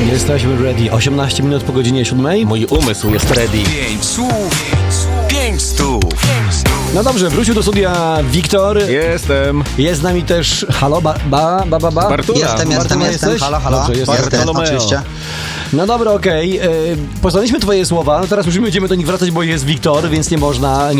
Jesteśmy ready. 18 minut po godzinie 7. Mój umysł jest ready. 5 słów, 5 stów. No dobrze, wrócił do studia Wiktor. Jestem. Jest z nami też halo, Bartura. Jestem. Jesteś? Halo. Dobrze, jest Jestem, oczywiście. No dobra, okej. Poznaliśmy twoje słowa, no teraz już będziemy do nich wracać, bo jest Wiktor, więc nie można.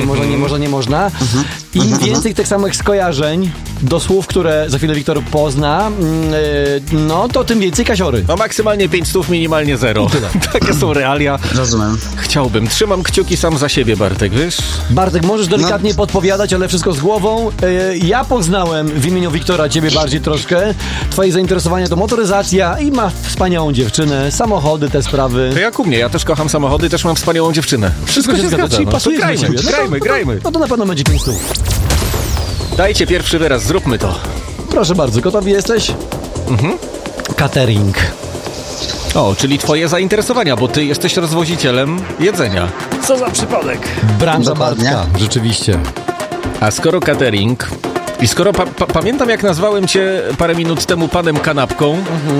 Im więcej tych samych skojarzeń do słów, które za chwilę Wiktor pozna, no to tym więcej kasiory. No maksymalnie 5 stów, minimalnie 0. Takie są realia. Rozumiem. Chciałbym. Trzymam kciuki sam za siebie, Bartek, wiesz? Bartek, możesz delikatnie podpowiadać, ale wszystko z głową. Ja poznałem w imieniu Wiktora ciebie bardziej troszkę. Twoje zainteresowanie to motoryzacja i ma wspaniałą dziewczynę, samochody, te sprawy. To jak u mnie, ja też kocham samochody, też mam wspaniałą dziewczynę. Wszystko się zgadza, czyli no. pasuje do siebie. Grajmy. No to na pewno będzie 5 stów. Dajcie pierwszy wyraz, zróbmy to. Proszę bardzo, gotowi jesteś? Catering. O, czyli twoje zainteresowania, bo ty jesteś rozwozicielem jedzenia. Co za przypadek. Branża Dokładnie. Bartka, rzeczywiście. A skoro catering i skoro pamiętam, jak nazwałem cię parę minut temu panem kanapką,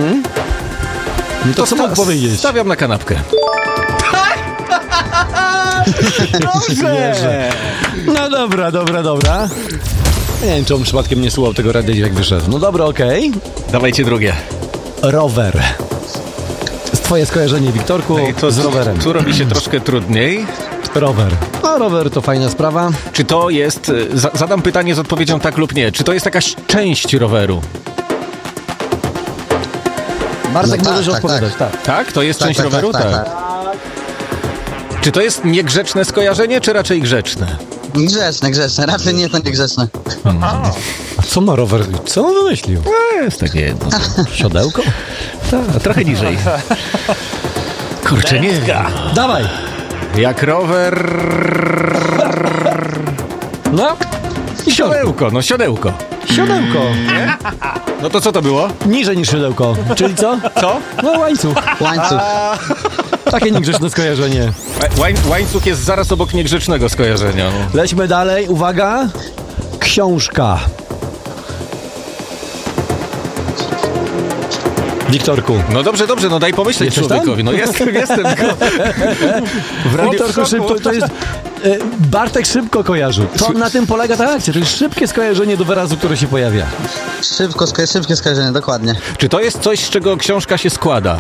No to co mógł powiedzieć? stawiam na kanapkę. Dobrze! No dobra. Nie wiem, czy on przypadkiem nie słuchał tego radia, jak wyszedł. No dobra, okej. Dawajcie drugie. Rower. Twoje skojarzenie, Wiktorku, z rowerem. Tu robi się troszkę trudniej. Rower. No, rower to fajna sprawa. Czy to jest... Zadam pytanie z odpowiedzią tak lub nie. Czy to jest jakaś część roweru? Bartek, No możesz tak, odpowiadać, tak. Tak? To jest część roweru? Tak. Czy to jest niegrzeczne skojarzenie, czy raczej grzeczne? Grzeczne. Raczej nie to niegrzeczne. A co ma rower? Co on wymyślił? Jest takie jedno. Siodełko? Tak, trochę niżej. Kurczę, nie wiem. Dawaj! Jak rower... No i Siodełko, no siodełko. Siodełko. No to co to było? Niżej niż siodełko. Czyli co? Co? No łańcuch. Łańcuch. Takie niegrzeczne skojarzenie. Łańcuch jest zaraz obok niegrzecznego skojarzenia. No. Lećmy dalej. Uwaga. Książka. Wiktorku. No dobrze, no daj pomyśleć Jesteś człowiekowi. tam? No jestem. W radiu Wiktorku, szybko, to jest... Bartek szybko kojarzył. To na tym polega ta akcja. To jest szybkie skojarzenie do wyrazu, które się pojawia. Szybkie skojarzenie, dokładnie. Czy to jest coś, z czego książka się składa?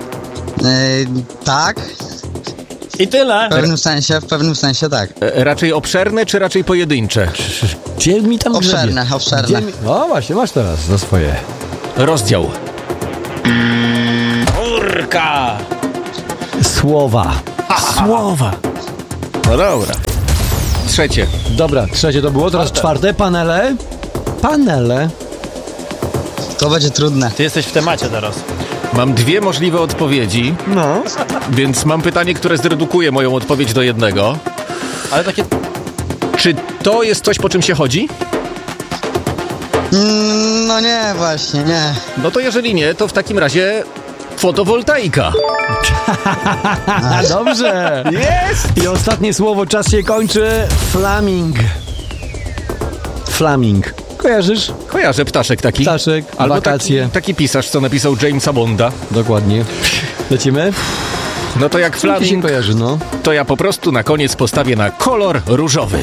Tak. I tyle. W pewnym sensie tak. Raczej obszerne, czy raczej pojedyncze? Gdzie mi tam Obszerne. No właśnie, masz teraz za swoje. Rozdział. Urka! Słowa. No dobra. Trzecie. Dobra, trzecie to było, teraz czwarte. Panele. To będzie trudne. Ty jesteś w temacie teraz. Mam dwie możliwe odpowiedzi, No. więc mam pytanie, które zredukuje moją odpowiedź do jednego. Ale takie... Czy to jest coś, po czym się chodzi? No nie, właśnie, nie. No to jeżeli nie, to w takim razie fotowoltaika. A dobrze. Jest! I ostatnie słowo, czas się kończy. Flaming. Kojarzysz? Kojarzę ptaszek taki. Ptaszek, Albo wakacje. taki pisarz, co napisał Jamesa Bonda. Dokładnie. Lecimy? No to jak Co się flaming, kojarzy, no? to ja po prostu na koniec postawię na kolor różowy.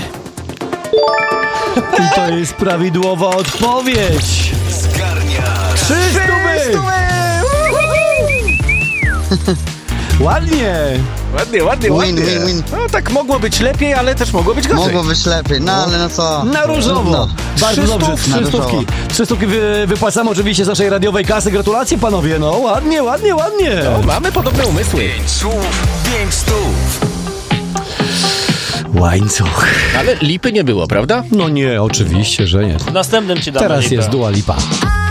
I to jest prawidłowa odpowiedź. Zgarnia 3 stówy! Ładnie. Ładnie. Win. No tak mogło być lepiej, ale też mogło być gorzej. Mogło być lepiej, no ale no co? Na różowo. No. Bardzo 3 dobrze. stówki. 3 stówki. 3 stówki wypłacamy oczywiście z naszej radiowej kasy. Gratulacje, panowie. No ładnie. No, mamy podobne umysły. 5 słów, 5 stów. Łańcuch. Ale lipy nie było, prawda? No nie, oczywiście, że nie. W następnym ci damy Teraz lipę. jest Dua Lipa.